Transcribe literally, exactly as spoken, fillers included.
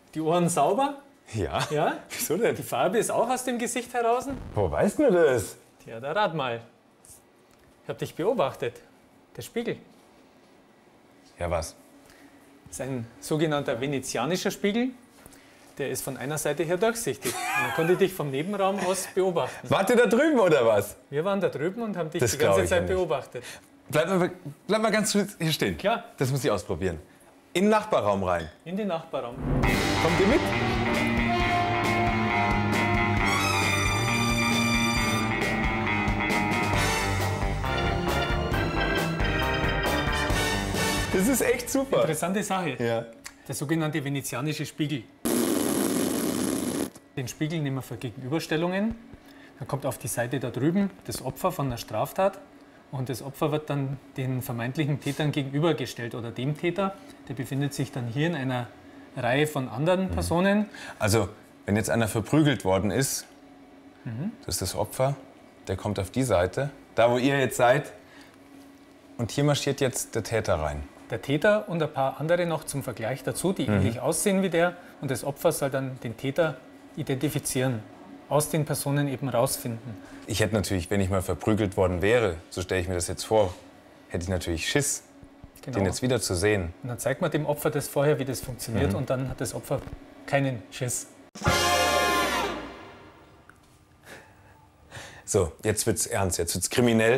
Die Ohren sauber? Ja? Ja? Wieso denn? Die Farbe ist auch aus dem Gesicht heraus? Wo weißt du das? Ja, da rat mal. Ich habe dich beobachtet. Der Spiegel. Ja, was? Das ist ein sogenannter venezianischer Spiegel. Der ist von einer Seite her durchsichtig. Und man konnte dich vom Nebenraum aus beobachten. Wart ihr da drüben oder was? Wir waren da drüben und haben dich Das die glaub ganze ich ja Zeit nicht. beobachtet. Bleib mal, bleib mal ganz kurz hier stehen. Klar. Das muss ich ausprobieren. In den Nachbarraum rein. In den Nachbarraum. Kommt ihr mit? Das ist echt super. Interessante Sache. Ja. Der sogenannte venezianische Spiegel. Den Spiegel nehmen wir für Gegenüberstellungen. Da kommt auf die Seite da drüben das Opfer von einer Straftat. Und das Opfer wird dann den vermeintlichen Tätern gegenübergestellt oder dem Täter. Der befindet sich dann hier in einer Reihe von anderen Personen. Also, wenn jetzt einer verprügelt worden ist, Mhm. das ist das Opfer, der kommt auf die Seite, da wo ihr jetzt seid. Und hier marschiert jetzt der Täter rein. Der Täter und ein paar andere noch zum Vergleich dazu, die ähnlich aussehen wie der. Und das Opfer soll dann den Täter identifizieren, aus den Personen eben rausfinden. Ich hätte natürlich, wenn ich mal verprügelt worden wäre, so stelle ich mir das jetzt vor, hätte ich natürlich Schiss, Genau. den jetzt wieder zu sehen. Und dann zeigt man dem Opfer das vorher, wie das funktioniert. Und dann hat das Opfer keinen Schiss. So, jetzt wird's ernst, jetzt wird's kriminell.